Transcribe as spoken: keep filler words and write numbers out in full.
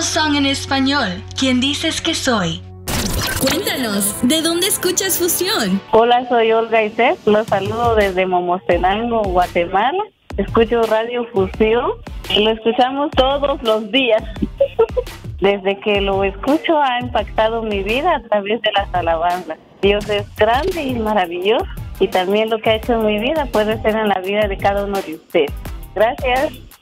Son en español. ¿Quién dices que soy? Cuéntanos, ¿de dónde escuchas Fusión? Hola, soy Olga Isés. Los saludo desde Momostenango, Guatemala. Escucho Radio Fusión y lo escuchamos todos los días. Desde que lo escucho ha impactado mi vida a través de las alabanzas. Dios es grande y maravilloso y también lo que ha hecho en mi vida puede ser en la vida de cada uno de ustedes. Gracias.